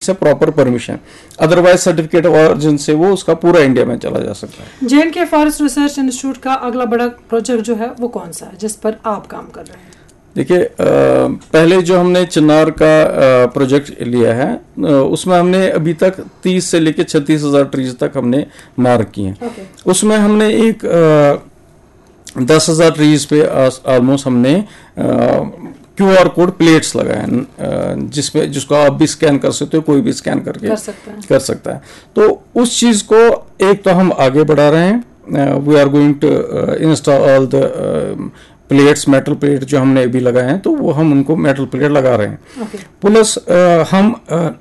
It's a proper permission, otherwise certificate of origin से वो उसका पूरा इंडिया में चला जा सकता है। J&K फॉरेस्ट रिसर्च इंस्टीट्यूट का अगला बड़ा प्रोजेक्ट जो है वो कौन सा है जिस पर आप काम कर रहे हैं? देखिए, पहले जो हमने चिनार का प्रोजेक्ट लिया है उसमें हमने अभी तक 30 से लेकर 36,000 ट्रीज तक हमने मार्क किए हैं। उसमें हमने एक 10,000 ट्रीज पे ऑलमोस्ट हमने QR कोड प्लेट्स लगाए जिसको आप भी स्कैन कर सकते हो, कोई भी स्कैन करके कर सकता है। तो उस चीज़ को एक तो हम आगे बढ़ा रहे हैं, we are going to install all the plates, metal plate जो हमने अभी लगाए हैं तो वो हम उनको मेटल प्लेट लगा रहे हैं। प्लस हम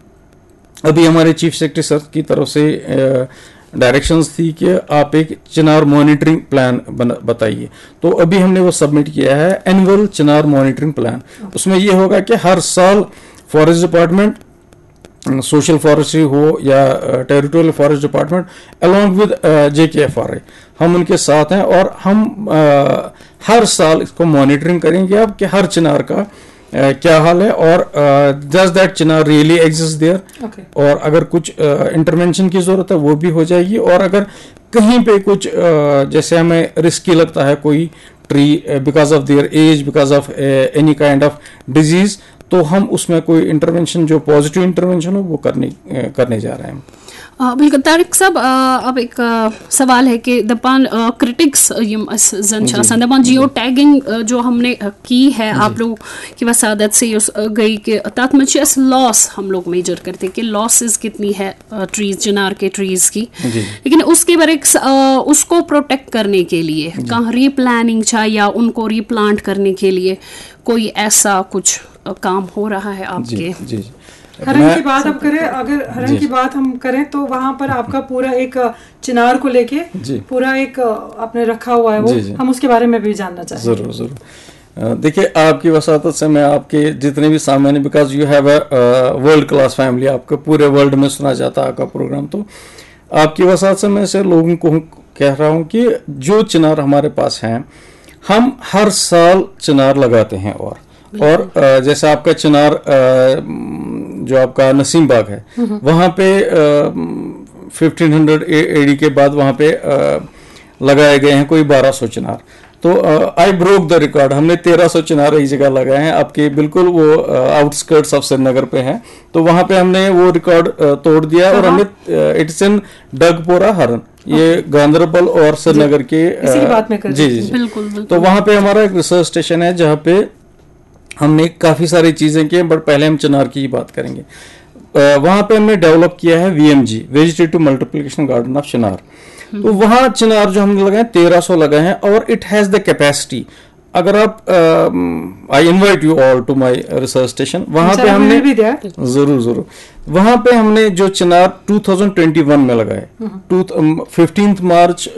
अभी हमारे चीफ सेक्रेटरी सर की तरफ से डायरेक्शंस थी कि आप एक चिनार मॉनिटरिंग प्लान बताइए, तो अभी हमने वो सबमिट किया है, एनुअल चिनार मॉनिटरिंग प्लान। उसमें ये होगा कि हर साल फॉरेस्ट डिपार्टमेंट, सोशल फॉरेस्ट्री हो या territorial forest department along with JKFRA हम उनके साथ हैं और हम हर साल इसको मॉनिटरिंग करेंगे अब कि हर चिनार का क्या हाल है और does that Chinar really exist there, और अगर कुछ इंटरवेंशन की जरूरत है वो भी हो जाएगी। और अगर कहीं पे कुछ जैसे हमें रिस्की लगता है कोई tree because of their as, because of any kind of disease, तो हम उसमें कोई इंटरवेंशन जो पॉजिटिव इंटरवेंशन हो वो करने जा रहे हैं। बिल्कुल तारिक साहब, अब एक सवाल है कि दपान क्रिटिक्स दपान जियो टैगिंग जो हमने की है आप लोगों की वसादत से गई कि तथ में लॉस हम लोग मेजर करते कि लॉसेस कितनी है ट्रीज, चिनार के ट्रीज की, लेकिन उसके बारे उसको प्रोटेक्ट करने के लिए कहाँ रीप्लानिंग या उनको रीप्लांट करने के लिए कोई ऐसा कुछ काम हो रहा है आपके? जी। हरण की बात अब करें, अगर हरण की बात हम करें तो वहाँ पर आपका पूरा एक चिनार को लेके पूरा एक आपने रखा हुआ है, वो हम उसके बारे में भी जानना चाहेंगे। जरूर। देखिए, आपकी वसातत से मैं आपके जितने भी सामने, because you have a world class family, आपके पूरे वर्ल्ड में सुना जाता है आपका प्रोग्राम, तो आपकी वसातत से मैं से लोगों को कह रहा हूँ कि जो चिनार हमारे पास हैं हम हर साल चिनार लगाते हैं। और जैसे आपका चिनार जो आपका नसीम बाग है वहाँ पे 1500 AD के बाद वहाँ पे लगाए गए हैं कोई 1200 चिनार। तो आई ब्रोक द रिकॉर्ड, हमने 1300 चिनार एक जगह लगाए हैं आपके बिल्कुल वो आउटस्कर्ट्स ऑफ श्रीनगर पे हैं, तो वहाँ पे हमने वो रिकॉर्ड तोड़ दिया और हमने इट्स इन डगपोरा हरन, ये गांधरबल और श्रीनगर के जी बिल्कुल। तो वहाँ पे हमारा एक रिसर्च स्टेशन है जहाँ पे हमने काफ़ी सारी चीज़ें की, बट पहले हम चिनार की ही बात करेंगे। वहाँ पे हमने डेवलप किया है VMG, vegetative multiplication garden of चिनार। तो वहाँ चिनार जो हमने लगाए 1300 लगाए हैं और इट हैज़ द कैपेसिटी, अगर आप I invite you all to my research station, वहाँ पे हमने जरूर वहाँ पे हमने जो चिनार 2021 में लगाए 15 मार्च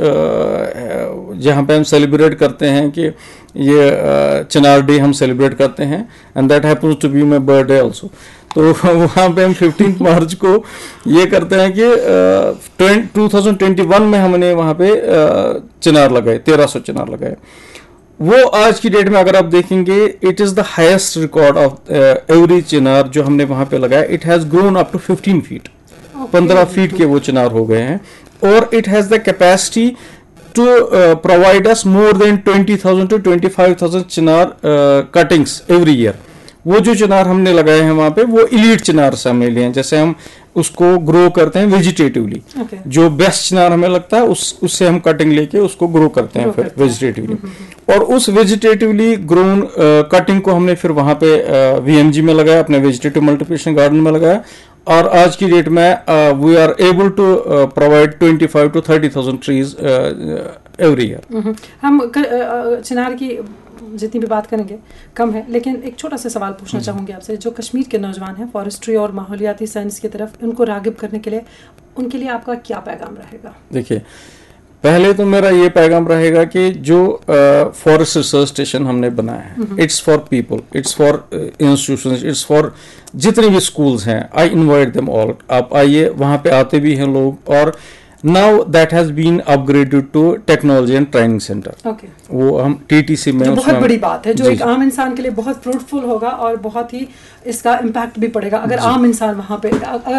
जहाँ पे हम सेलिब्रेट करते हैं कि ये चिनार डे हम सेलिब्रेट करते हैं, and that happens to be my birthday also. तो वहाँ पे हम 15 मार्च को ये करते हैं कि 2021 में हमने वहाँ पे चिनार लगाए, 1300 चिनार लगाए। वो आज की डेट में अगर आप देखेंगे it is the highest record of every चिनार जो हमने वहाँ पे लगाया। It has grown up to 15 feet, 15 feet के वो चिनार हो गए हैं, और it has the capacity to provide us more than 20,000 to 25,000 Chinar cuttings every year. वो जो चिनार हमने लगाए हैं वहाँ पे वो इलीट चिनार से हमने लिए हैं, जैसे हम उसको ग्रो करते हैं वेजिटेटिवली, जो बेस्ट चिनार हमें लगता है उससे हम कटिंग लेके उसको ग्रो करते हैं फिर वेजिटेटिवली, और उस वेजिटेटिवली ग्रोन कटिंग को हमने फिर वहाँ पे VMG में लगाया, अपने वेजिटेटिव मल्टीप्लिकेशन गार्डन में लगाया, और आज की डेट में we are able to provide 25,000 to 30,000 trees every year. हम चिनार की जितनी भी बात करेंगे कम है, लेकिन एक छोटा सा सवाल पूछना चाहूँगी आपसे, जो कश्मीर के नौजवान हैं फॉरेस्ट्री और माहौलियाती साइंस की तरफ, उनको रागिब करने के लिए उनके लिए आपका क्या पैगाम रहेगा? देखिए, पहले तो मेरा ये पैगाम रहेगा कि जो फॉरेस्ट रिसर्च स्टेशन हमने बनाया है, it's for people, it's for institutions, it's for जितने भी स्कूल्स हैं, आई इनवाइट देम ऑल। आप आइए, वहाँ पे आते भी हैं लोग, और now that has been upgraded to technology and training centre. वो हम TTC में, बहुत बड़ी बात है, जो एक आम इंसान के लिए बहुत फ्रूटफुल होगा और बहुत ही इसका इम्पैक्ट भी पड़ेगा अगर आम इंसान वहाँ पे